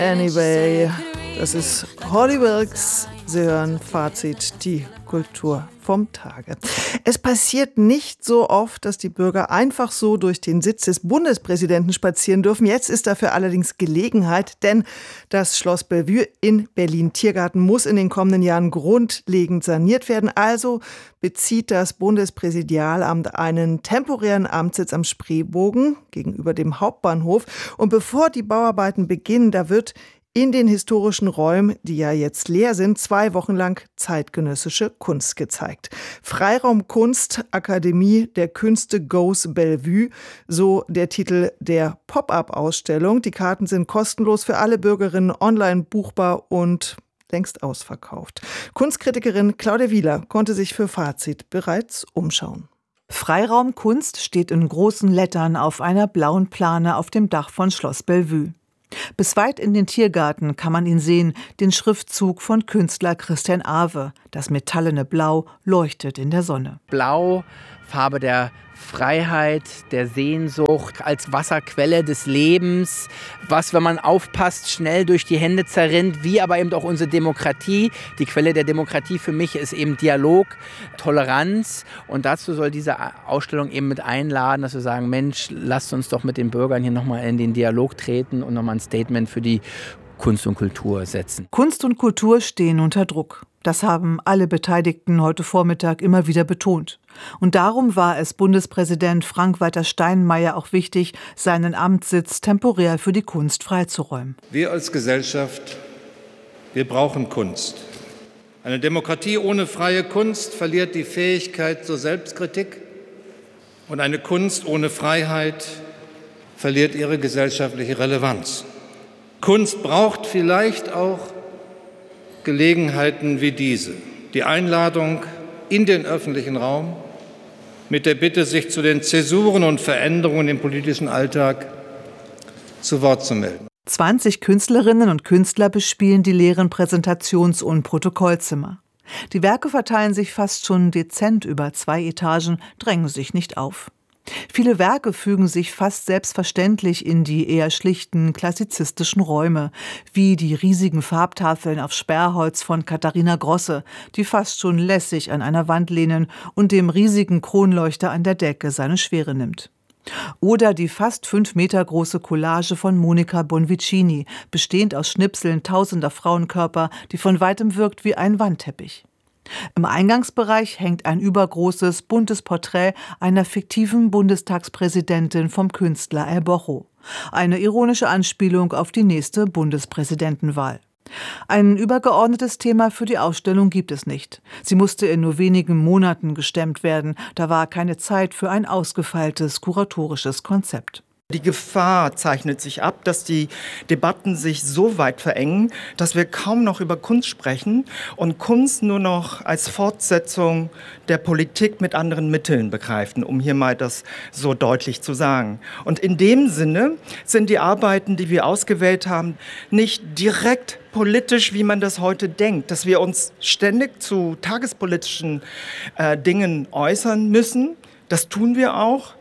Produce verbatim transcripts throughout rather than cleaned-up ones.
Anyway, das ist Holly Wilkes. Sie hören Fazit, die Kultur vom Tage. Es passiert nicht so oft, dass die Bürger einfach so durch den Sitz des Bundespräsidenten spazieren dürfen. Jetzt ist dafür allerdings Gelegenheit, denn das Schloss Bellevue in Berlin-Tiergarten muss in den kommenden Jahren grundlegend saniert werden. Also bezieht das Bundespräsidialamt einen temporären Amtssitz am Spreebogen gegenüber dem Hauptbahnhof. Und bevor die Bauarbeiten beginnen, da wird in den historischen Räumen, die ja jetzt leer sind, zwei Wochen lang zeitgenössische Kunst gezeigt. Freiraum Kunst, Akademie der Künste goes Bellevue, so der Titel der Pop-up-Ausstellung. Die Karten sind kostenlos für alle Bürgerinnen, online buchbar und längst ausverkauft. Kunstkritikerin Claudia Wieler konnte sich für Fazit bereits umschauen. Freiraum Kunst steht in großen Lettern auf einer blauen Plane auf dem Dach von Schloss Bellevue. Bis weit in den Tiergarten kann man ihn sehen, den Schriftzug von Künstler Christian Awe. Das metallene Blau leuchtet in der Sonne. Blau, Farbe der Freiheit, der Sehnsucht, als Wasserquelle des Lebens, was, wenn man aufpasst, schnell durch die Hände zerrinnt, wie aber eben auch unsere Demokratie. Die Quelle der Demokratie für mich ist eben Dialog, Toleranz, und dazu soll diese Ausstellung eben mit einladen, dass wir sagen, Mensch, lasst uns doch mit den Bürgern hier nochmal in den Dialog treten und nochmal ein Statement für die Kunst und Kultur setzen. Kunst und Kultur stehen unter Druck. Das haben alle Beteiligten heute Vormittag immer wieder betont. Und darum war es Bundespräsident Frank-Walter Steinmeier auch wichtig, seinen Amtssitz temporär für die Kunst freizuräumen. Wir als Gesellschaft, wir brauchen Kunst. Eine Demokratie ohne freie Kunst verliert die Fähigkeit zur Selbstkritik. Und eine Kunst ohne Freiheit verliert ihre gesellschaftliche Relevanz. Kunst braucht vielleicht auch Gelegenheiten wie diese. Die Einladung in den öffentlichen Raum mit der Bitte, sich zu den Zäsuren und Veränderungen im politischen Alltag zu Wort zu melden. zwanzig Künstlerinnen und Künstler bespielen die leeren Präsentations- und Protokollzimmer. Die Werke verteilen sich fast schon dezent über zwei Etagen, drängen sich nicht auf. Viele Werke fügen sich fast selbstverständlich in die eher schlichten, klassizistischen Räume, wie die riesigen Farbtafeln auf Sperrholz von Katharina Grosse, die fast schon lässig an einer Wand lehnen und dem riesigen Kronleuchter an der Decke seine Schwere nimmt. Oder die fast fünf Meter große Collage von Monica Bonvicini, bestehend aus Schnipseln tausender Frauenkörper, die von weitem wirkt wie ein Wandteppich. Im Eingangsbereich hängt ein übergroßes, buntes Porträt einer fiktiven Bundestagspräsidentin vom Künstler El Bocho. Eine ironische Anspielung auf die nächste Bundespräsidentenwahl. Ein übergeordnetes Thema für die Ausstellung gibt es nicht. Sie musste in nur wenigen Monaten gestemmt werden. Da war keine Zeit für ein ausgefeiltes kuratorisches Konzept. Die Gefahr zeichnet sich ab, dass die Debatten sich so weit verengen, dass wir kaum noch über Kunst sprechen und Kunst nur noch als Fortsetzung der Politik mit anderen Mitteln begreifen, um hier mal das so deutlich zu sagen. Und in dem Sinne sind die Arbeiten, die wir ausgewählt haben, nicht direkt politisch, wie man das heute denkt, dass wir uns ständig zu tagespolitischen äh, Dingen äußern müssen. Das tun wir auch.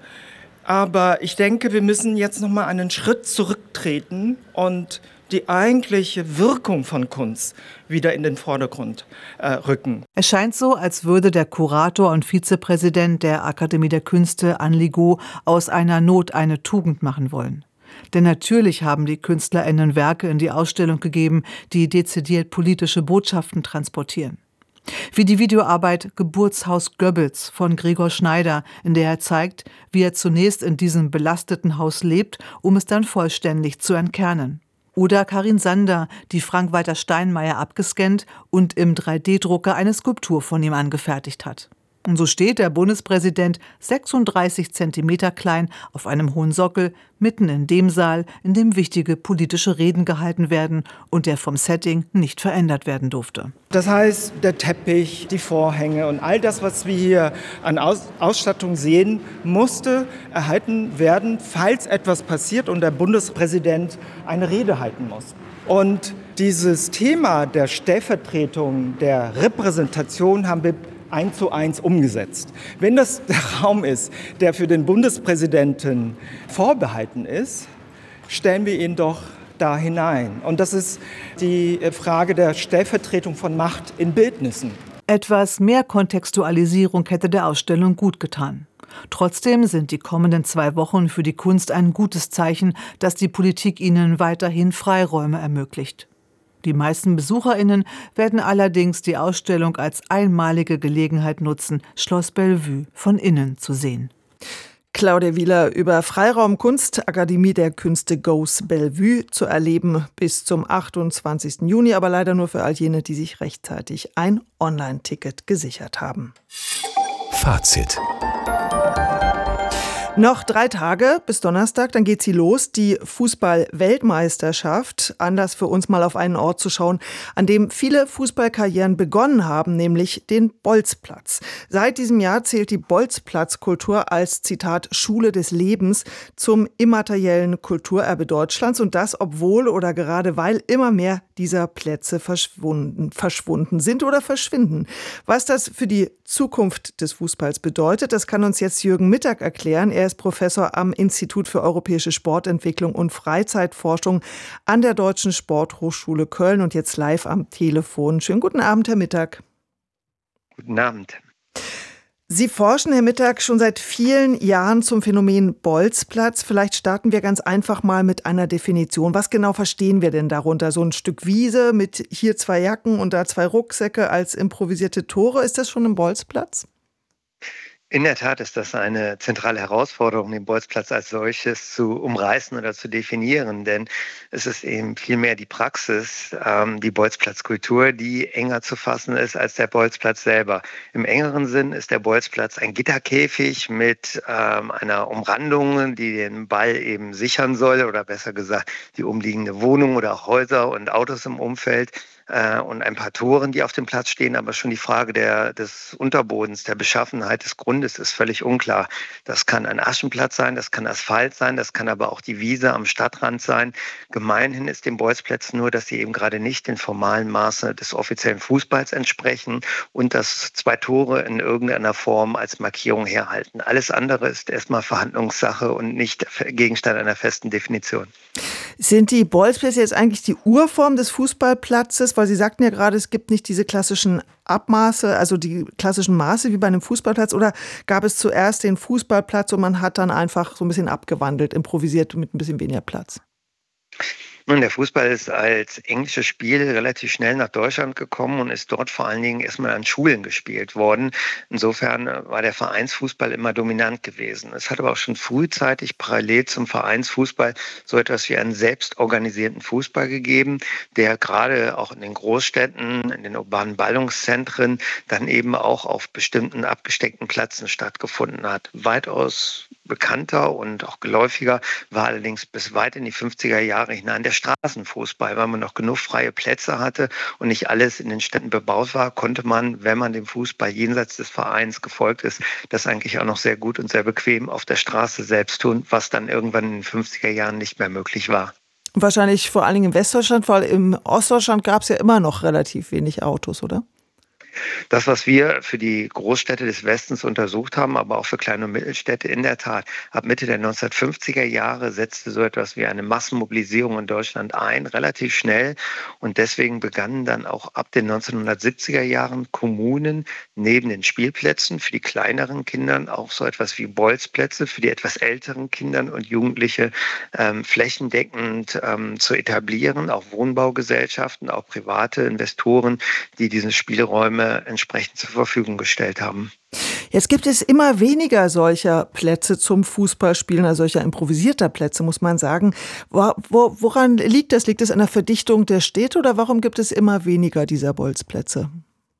Aber ich denke, wir müssen jetzt noch mal einen Schritt zurücktreten und die eigentliche Wirkung von Kunst wieder in den Vordergrund äh, rücken. Es scheint so, als würde der Kurator und Vizepräsident der Akademie der Künste, Anne Ligot, aus einer Not eine Tugend machen wollen. Denn natürlich haben die KünstlerInnen Werke in die Ausstellung gegeben, die dezidiert politische Botschaften transportieren. Wie die Videoarbeit Geburtshaus Goebbels von Gregor Schneider, in der er zeigt, wie er zunächst in diesem belasteten Haus lebt, um es dann vollständig zu entkernen. Oder Karin Sander, die Frank-Walter Steinmeier abgescannt und im drei D Drucker eine Skulptur von ihm angefertigt hat. Und so steht der Bundespräsident sechsunddreißig Zentimeter klein auf einem hohen Sockel, mitten in dem Saal, in dem wichtige politische Reden gehalten werden und der vom Setting nicht verändert werden durfte. Das heißt, der Teppich, die Vorhänge und all das, was wir hier an Aus- Ausstattung sehen, musste erhalten werden, falls etwas passiert und der Bundespräsident eine Rede halten muss. Und dieses Thema der Stellvertretung, der Repräsentation haben wir eins zu eins umgesetzt. Wenn das der Raum ist, der für den Bundespräsidenten vorbehalten ist, stellen wir ihn doch da hinein. Und das ist die Frage der Stellvertretung von Macht in Bildnissen. Etwas mehr Kontextualisierung hätte der Ausstellung gut getan. Trotzdem sind die kommenden zwei Wochen für die Kunst ein gutes Zeichen, dass die Politik ihnen weiterhin Freiräume ermöglicht. Die meisten BesucherInnen werden allerdings die Ausstellung als einmalige Gelegenheit nutzen, Schloss Bellevue von innen zu sehen. Claudia Wieler über Freiraum Kunst, Akademie der Künste Goes Bellevue zu erleben bis zum achtundzwanzigsten Juni, aber leider nur für all jene, die sich rechtzeitig ein Online-Ticket gesichert haben. Fazit. Noch drei Tage bis Donnerstag, dann geht sie los, die Fußball-Weltmeisterschaft. Anlass für uns mal auf einen Ort zu schauen, an dem viele Fußballkarrieren begonnen haben, nämlich den Bolzplatz. Seit diesem Jahr zählt die Bolzplatzkultur als, Zitat, Schule des Lebens zum immateriellen Kulturerbe Deutschlands. Und das, obwohl oder gerade weil immer mehr dieser Plätze verschwunden, verschwunden sind oder verschwinden. Was das für die Zukunft des Fußballs bedeutet, das kann uns jetzt Jürgen Mittag erklären. Er ist Professor am Institut für europäische Sportentwicklung und Freizeitforschung an der Deutschen Sporthochschule Köln und jetzt live am Telefon. Schönen guten Abend, Herr Mittag. Guten Abend. Sie forschen, Herr Mittag, schon seit vielen Jahren zum Phänomen Bolzplatz. Vielleicht starten wir ganz einfach mal mit einer Definition. Was genau verstehen wir denn darunter? So ein Stück Wiese mit hier zwei Jacken und da zwei Rucksäcke als improvisierte Tore. Ist das schon ein Bolzplatz? In der Tat ist das eine zentrale Herausforderung, den Bolzplatz als solches zu umreißen oder zu definieren, denn es ist eben vielmehr die Praxis, ähm, die Bolzplatzkultur, die enger zu fassen ist als der Bolzplatz selber. Im engeren Sinn ist der Bolzplatz ein Gitterkäfig mit ähm, einer Umrandung, die den Ball eben sichern soll oder besser gesagt die umliegende Wohnung oder auch Häuser und Autos im Umfeld. Und ein paar Toren, die auf dem Platz stehen, aber schon die Frage der, des Unterbodens, der Beschaffenheit des Grundes ist völlig unklar. Das kann ein Aschenplatz sein, das kann Asphalt sein, das kann aber auch die Wiese am Stadtrand sein. Gemeinhin ist den Bolzplätzen nur, dass sie eben gerade nicht den formalen Maße des offiziellen Fußballs entsprechen und dass zwei Tore in irgendeiner Form als Markierung herhalten. Alles andere ist erstmal Verhandlungssache und nicht Gegenstand einer festen Definition. Sind die Bolzplätze jetzt eigentlich die Urform des Fußballplatzes? Weil Sie sagten ja gerade, es gibt nicht diese klassischen Abmaße, also die klassischen Maße wie bei einem Fußballplatz. Oder gab es zuerst den Fußballplatz und man hat dann einfach so ein bisschen abgewandelt, improvisiert mit ein bisschen weniger Platz? Nun, der Fußball ist als englisches Spiel relativ schnell nach Deutschland gekommen und ist dort vor allen Dingen erstmal an Schulen gespielt worden. Insofern war der Vereinsfußball immer dominant gewesen. Es hat aber auch schon frühzeitig parallel zum Vereinsfußball so etwas wie einen selbstorganisierten Fußball gegeben, der gerade auch in den Großstädten, in den urbanen Ballungszentren dann eben auch auf bestimmten abgesteckten Plätzen stattgefunden hat. Weitaus bekannter und auch geläufiger war allerdings bis weit in die fünfziger Jahre hinein der Straßenfußball. Weil man noch genug freie Plätze hatte und nicht alles in den Städten bebaut war, konnte man, wenn man dem Fußball jenseits des Vereins gefolgt ist, das eigentlich auch noch sehr gut und sehr bequem auf der Straße selbst tun, was dann irgendwann in den fünfziger Jahren nicht mehr möglich war. Wahrscheinlich vor allen Dingen in Westdeutschland, weil im Ostdeutschland gab es ja immer noch relativ wenig Autos, oder? Das, was wir für die Großstädte des Westens untersucht haben, aber auch für Klein- und Mittelstädte, in der Tat, ab Mitte der neunzehnhundertfünfziger Jahre setzte so etwas wie eine Massenmobilisierung in Deutschland ein, relativ schnell. Und deswegen begannen dann auch ab den neunzehnhundertsiebziger Jahren Kommunen neben den Spielplätzen für die kleineren Kindern auch so etwas wie Bolzplätze für die etwas älteren Kindern und Jugendliche ähm, flächendeckend ähm, zu etablieren, auch Wohnbaugesellschaften, auch private Investoren, die diese Spielräume entsprechend zur Verfügung gestellt haben. Jetzt gibt es immer weniger solcher Plätze zum Fußballspielen, also solcher improvisierter Plätze, muss man sagen. Wo, wo, woran liegt das? Liegt es an der Verdichtung der Städte oder warum gibt es immer weniger dieser Bolzplätze?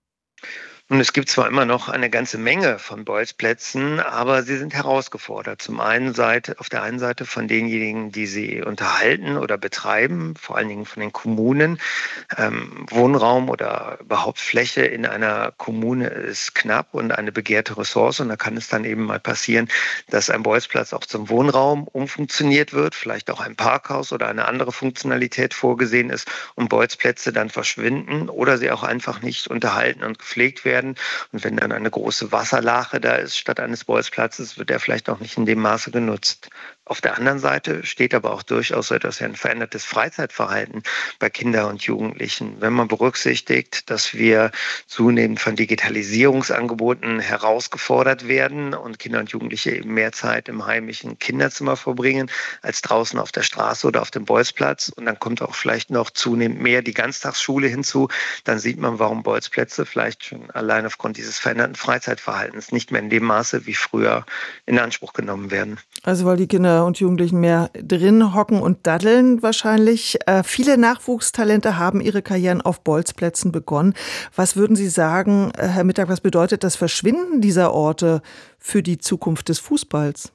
Und es gibt zwar immer noch eine ganze Menge von Bolzplätzen, aber sie sind herausgefordert. Zum einen Seite, auf der einen Seite von denjenigen, die sie unterhalten oder betreiben, vor allen Dingen von den Kommunen. Ähm, Wohnraum oder überhaupt Fläche in einer Kommune ist knapp und eine begehrte Ressource. Und da kann es dann eben mal passieren, dass ein Bolzplatz auch zum Wohnraum umfunktioniert wird, vielleicht auch ein Parkhaus oder eine andere Funktionalität vorgesehen ist und Bolzplätze dann verschwinden oder sie auch einfach nicht unterhalten und gepflegt werden. Und wenn dann eine große Wasserlache da ist, statt eines Bolzplatzes, wird er vielleicht auch nicht in dem Maße genutzt. Auf der anderen Seite steht aber auch durchaus so etwas wie ein verändertes Freizeitverhalten bei Kindern und Jugendlichen. Wenn man berücksichtigt, dass wir zunehmend von Digitalisierungsangeboten herausgefordert werden und Kinder und Jugendliche eben mehr Zeit im heimischen Kinderzimmer verbringen als draußen auf der Straße oder auf dem Bolzplatz. Und dann kommt auch vielleicht noch zunehmend mehr die Ganztagsschule hinzu. Dann sieht man, warum Bolzplätze vielleicht schon allein aufgrund dieses veränderten Freizeitverhaltens nicht mehr in dem Maße wie früher in Anspruch genommen werden. Also weil die Kinder und Jugendlichen mehr drin hocken und daddeln wahrscheinlich. Äh, viele Nachwuchstalente haben ihre Karrieren auf Bolzplätzen begonnen. Was würden Sie sagen, äh, Herr Mittag, was bedeutet das Verschwinden dieser Orte für die Zukunft des Fußballs?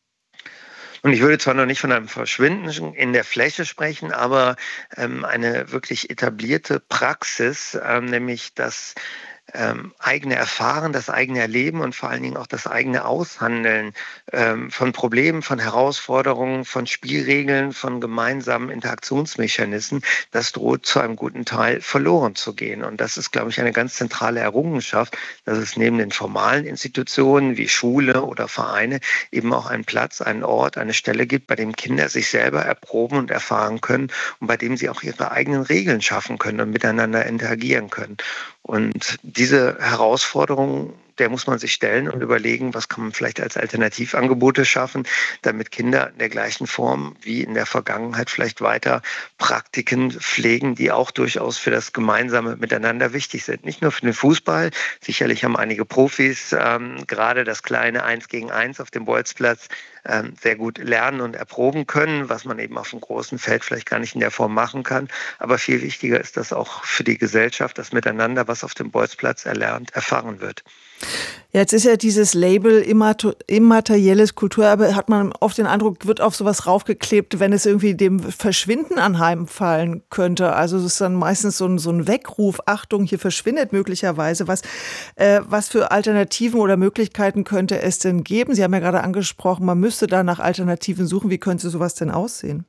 Und ich würde zwar noch nicht von einem Verschwinden in der Fläche sprechen, aber ähm, eine wirklich etablierte Praxis, ähm, nämlich dass Ähm, eigene Erfahren, das eigene Erleben und vor allen Dingen auch das eigene Aushandeln ähm, von Problemen, von Herausforderungen, von Spielregeln, von gemeinsamen Interaktionsmechanismen, das droht zu einem guten Teil verloren zu gehen. Und das ist, glaube ich, eine ganz zentrale Errungenschaft, dass es neben den formalen Institutionen wie Schule oder Vereine eben auch einen Platz, einen Ort, eine Stelle gibt, bei dem Kinder sich selber erproben und erfahren können und bei dem sie auch ihre eigenen Regeln schaffen können und miteinander interagieren können. Und diese Herausforderung, der muss man sich stellen und überlegen, was kann man vielleicht als Alternativangebote schaffen, damit Kinder in der gleichen Form wie in der Vergangenheit vielleicht weiter Praktiken pflegen, die auch durchaus für das gemeinsame Miteinander wichtig sind. Nicht nur für den Fußball, sicherlich haben einige Profis ähm, gerade das kleine Eins gegen Eins auf dem Bolzplatz ähm, sehr gut lernen und erproben können, was man eben auf dem großen Feld vielleicht gar nicht in der Form machen kann. Aber viel wichtiger ist, dass auch für die Gesellschaft das Miteinander, was auf dem Bolzplatz erlernt, erfahren wird. Ja, jetzt ist ja dieses Label immaterielles Kulturerbe, hat man oft den Eindruck, wird auf sowas raufgeklebt, wenn es irgendwie dem Verschwinden anheimfallen könnte. Also es ist dann meistens so ein, so ein Weckruf, Achtung, hier verschwindet möglicherweise was. Äh, was für Alternativen oder Möglichkeiten könnte es denn geben? Sie haben ja gerade angesprochen, man müsste da nach Alternativen suchen. Wie könnte sowas denn aussehen?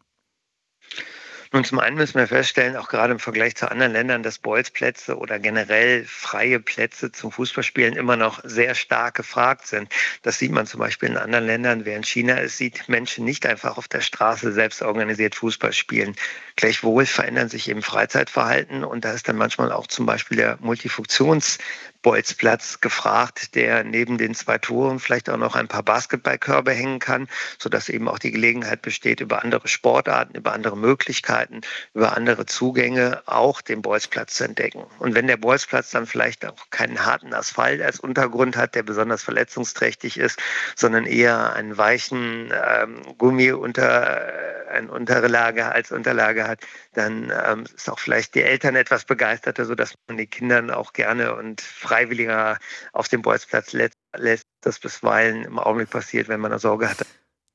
Nun, zum einen müssen wir feststellen, auch gerade im Vergleich zu anderen Ländern, dass Bolzplätze oder generell freie Plätze zum Fußballspielen immer noch sehr stark gefragt sind. Das sieht man zum Beispiel in anderen Ländern. Während China es sieht, Menschen nicht einfach auf der Straße selbst organisiert Fußball spielen. Gleichwohl verändern sich eben Freizeitverhalten und da ist dann manchmal auch zum Beispiel der Multifunktions- Bolzplatz gefragt, der neben den zwei Toren vielleicht auch noch ein paar Basketballkörbe hängen kann, sodass eben auch die Gelegenheit besteht, über andere Sportarten, über andere Möglichkeiten, über andere Zugänge auch den Bolzplatz zu entdecken. Und wenn der Bolzplatz dann vielleicht auch keinen harten Asphalt als Untergrund hat, der besonders verletzungsträchtig ist, sondern eher einen weichen ähm, Gummi unter äh, eine Unterlage als Unterlage hat, dann ähm, ist auch vielleicht die Eltern etwas begeisterter, sodass man die Kindern auch gerne und freiwilliger auf dem Bolzplatz lässt, das bisweilen im Augenblick passiert, wenn man eine Sorge hat.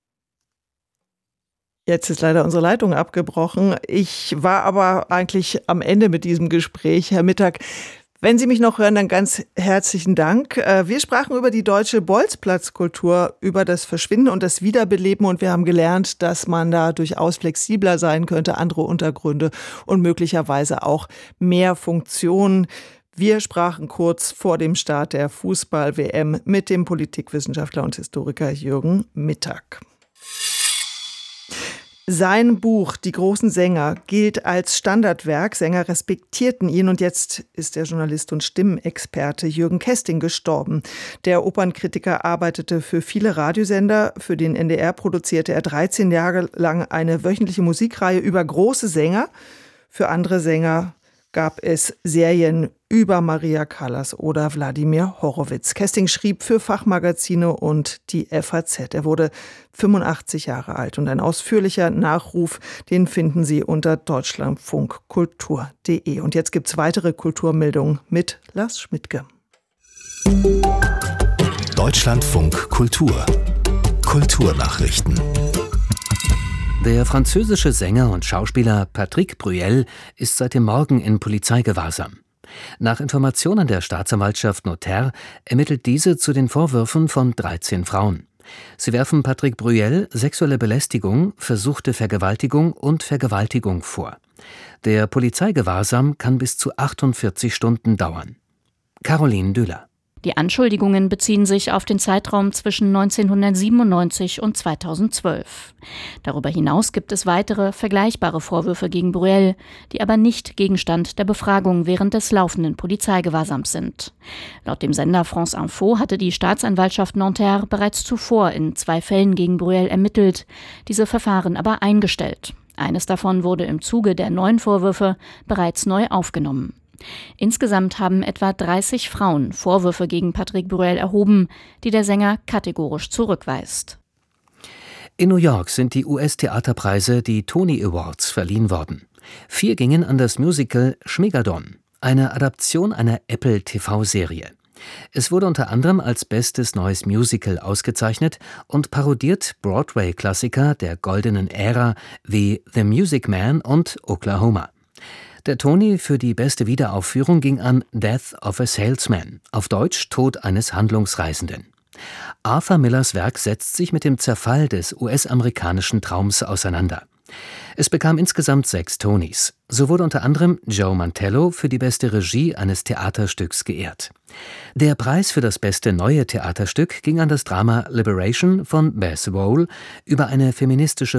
Jetzt ist leider unsere Leitung abgebrochen. Ich war aber eigentlich am Ende mit diesem Gespräch, Herr Mittag. Wenn Sie mich noch hören, dann ganz herzlichen Dank. Wir sprachen über die deutsche Bolzplatzkultur, über das Verschwinden und das Wiederbeleben und wir haben gelernt, dass man da durchaus flexibler sein könnte, andere Untergründe und möglicherweise auch mehr Funktionen. Wir sprachen kurz vor dem Start der Fußball-W M mit dem Politikwissenschaftler und Historiker Jürgen Mittag. Sein Buch »Die großen Sänger« gilt als Standardwerk. Sänger respektierten ihn und jetzt ist der Journalist und Stimmenexperte Jürgen Kesting gestorben. Der Opernkritiker arbeitete für viele Radiosender. Für den N D R produzierte er dreizehn Jahre lang eine wöchentliche Musikreihe über große Sänger. Für andere Sänger gab es Serien über Maria Callas oder Wladimir Horowitz. Kesting schrieb für Fachmagazine und die F A Z. Er wurde fünfundachtzig Jahre alt und ein ausführlicher Nachruf, den finden Sie unter deutschlandfunkkultur punkt de. Und jetzt gibt's weitere Kulturmeldungen mit Lars Schmidtke. Deutschlandfunk Kultur. Kulturnachrichten. Der französische Sänger und Schauspieler Patrick Bruel ist seit dem Morgen in Polizeigewahrsam. Nach Informationen der Staatsanwaltschaft Notaire ermittelt diese zu den Vorwürfen von dreizehn Frauen. Sie werfen Patrick Bruel sexuelle Belästigung, versuchte Vergewaltigung und Vergewaltigung vor. Der Polizeigewahrsam kann bis zu achtundvierzig Stunden dauern. Caroline Düller. Die Anschuldigungen beziehen sich auf den Zeitraum zwischen neunzehnhundertsiebenundneunzig und zweitausendzwölf. Darüber hinaus gibt es weitere vergleichbare Vorwürfe gegen Breuel, die aber nicht Gegenstand der Befragung während des laufenden Polizeigewahrsams sind. Laut dem Sender France Info hatte die Staatsanwaltschaft Nanterre bereits zuvor in zwei Fällen gegen Breuel ermittelt, diese Verfahren aber eingestellt. Eines davon wurde im Zuge der neuen Vorwürfe bereits neu aufgenommen. Insgesamt haben etwa dreißig Frauen Vorwürfe gegen Patrick Breuel erhoben, die der Sänger kategorisch zurückweist. In New York sind die U S-Theaterpreise, die Tony Awards, verliehen worden. Vier gingen an das Musical Schmigadon, eine Adaption einer Apple-T V-Serie. Es wurde unter anderem als bestes neues Musical ausgezeichnet und parodiert Broadway-Klassiker der goldenen Ära wie The Music Man und Oklahoma. Der Tony für die beste Wiederaufführung ging an Death of a Salesman, auf Deutsch Tod eines Handlungsreisenden. Arthur Millers Werk setzt sich mit dem Zerfall des U S-amerikanischen Traums auseinander. Es bekam insgesamt sechs Tonys. So wurde unter anderem Joe Mantello für die beste Regie eines Theaterstücks geehrt. Der Preis für das beste neue Theaterstück ging an das Drama Liberation von Bess Wohl über eine feministische